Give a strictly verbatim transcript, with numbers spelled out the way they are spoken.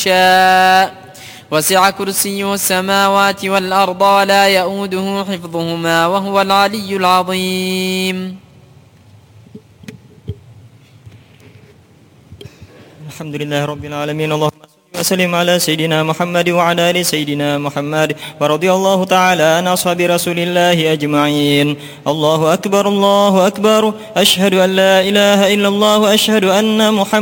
يشاء وسع كرسيه السماوات والأرض ولا يؤوده حفظهما وهو العلي العظيم. الحمد لله رب العالمين. اللهم صل وسلم على سيدنا محمد وعلى آل سيدنا محمد، ورضي الله تعالى عن أصحاب رسول الله أجمعين. الله أكبر الله أكبر، أشهد أن لا إله إلا الله وأشهد أن محمد